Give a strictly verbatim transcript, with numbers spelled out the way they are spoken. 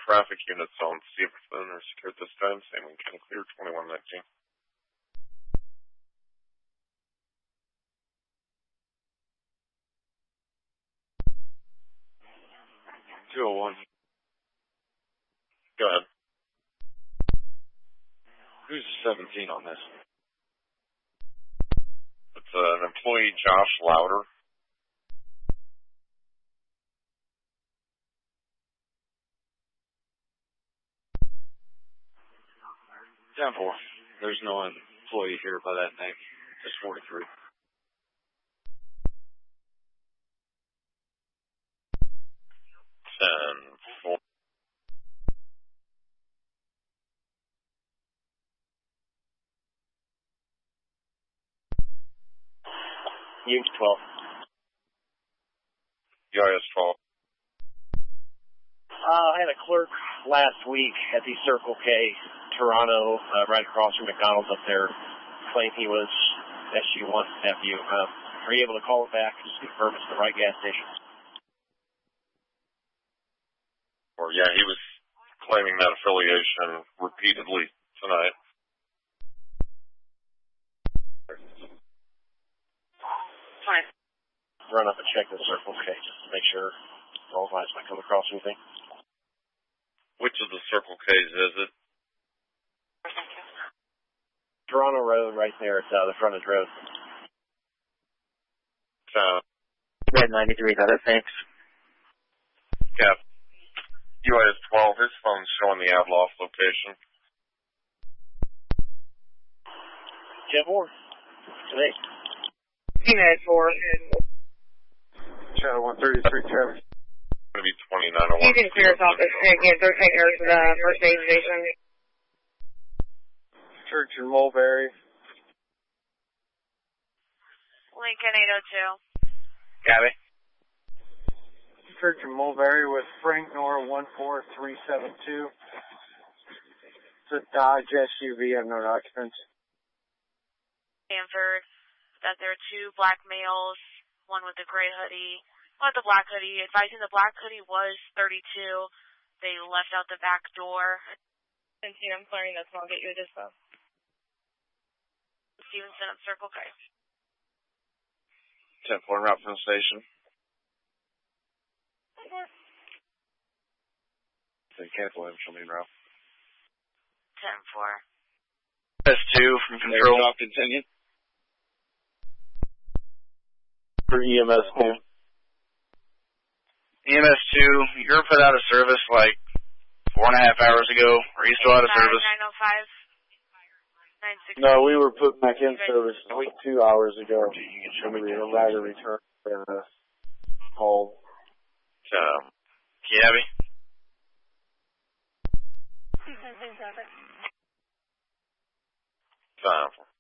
traffic units on Stevenson are secured this time. Same one can clear twenty-one nineteen. two oh one. Go ahead. Who's seventeen on this? It's uh, an employee, Josh Louder. ten four. There's no employee here by that name. Just forty-three. ten four. U twelve. U I S twelve. Uh, I had a clerk last week at the Circle K, Toronto, uh, right across from McDonald's up there, claimed he was S G one F U. Uh, are you able to call it back and just confirm it's the right gas station? Or yeah, he was claiming that affiliation repeatedly tonight. Fine. Run up and check the Circle K just to make sure all eyes might come across anything. Which of the Circle K's is it? Toronto Road, right there at uh, the frontage road. Uh, Red ninety-three, got it, thanks. Cap. U I S twelve, his phone's showing the Avloff location. ten four. Today. Unit four. Shadow one thirty-three, Travis. It's going to be twenty-nine oh one. You can clear us off this again. They're taking her to the first aid station. Church in Mulberry. Lincoln eight oh two. Gabby. Church in Mulberry with Frank Nora one four three seven two. It's a Dodge S U V, I have no occupants. Stanford, that there are two black males, one with a gray hoodie, one with a black hoodie, advising the black hoodie was thirty-two. They left out the back door. Stevenson, I'm clearing this one. I'll get you a dispo. Stevenson at Circle K. ten four, route from the station. They cancel him, she'll mean route. ten four. S two from control. Stop, continue. For E M S two. E M S two, you were put out of service like four and a half hours ago. Are you still out of service? nine oh five. nine six. No, we were put back in service like two hours ago. We were allowed to return uh, home. Um, Gabby? Time.